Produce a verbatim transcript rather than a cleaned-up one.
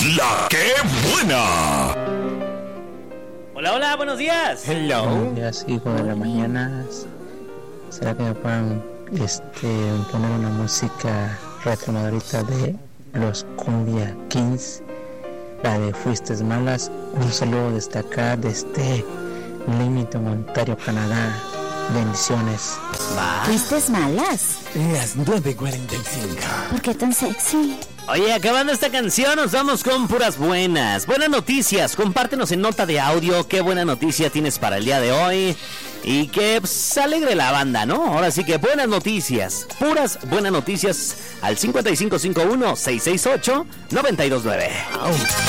La que buena. Hola, hola, buenos días. Hello. Buenos días, hijo de la mañana. ¿Será que me puedan este, poner una música retromadrita de los Cumbia Kings? La de Fuistes Malas. Un saludo destacar desde Leamington, Ontario, Canadá. Bendiciones. ¿Fuistes Malas? Las nueve cuarenta y cinco. ¿Por qué tan sexy? Oye, acabando esta canción, nos vamos con puras buenas. Buenas noticias, compártenos en nota de audio qué buena noticia tienes para el día de hoy. Y que pues, alegre la banda, ¿no? Ahora sí que buenas noticias, puras buenas noticias al cincuenta y cinco cincuenta y uno, seiscientos sesenta y ocho, noventa y dos nueve.